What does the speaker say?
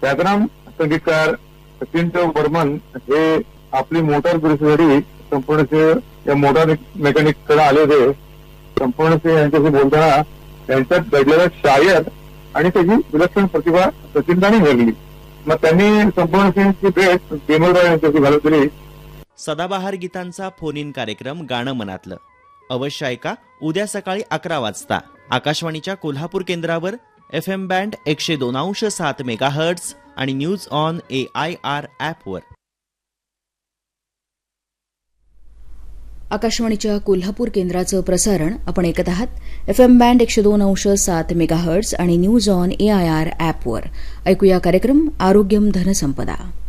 ख्यातनाम संगीतकार सचिन बर्मन हे आपली मोटार दुरुस्तीसाठी संपूर्ण या मोटार मेकॅनिक कडे आले होते. संपूर्ण यांच्याशी बोलताना त्यांच्यात घडलेला शायर आणि त्याची विलक्षण प्रतिभा सचिनदानी घडली. मग त्यांनी संपूर्ण भेट बेमलराव यांच्याशी घालून दिली. सदाबहार गीतांचा फोन इन कार्यक्रम गाणं मनातलं अवश्य ऐका उद्या सकाळी 11 वाजता आकाशवाणीच्या कोल्हापूर केंद्रावर FM बँड 102.7 मेगाहर्ट्झ आणि न्यूज ऑन AIR ॲपवर. आकाशवाणीच्या कोल्हापूर केंद्राचं प्रसारण आपण ऐकत आहात. FM बँड 102.7 मेगाहर्ट्झ आणि न्यूज ऑन AIR ॲपवर. ऐकूया कार्यक्रम आरोग्यम धनसंपदा.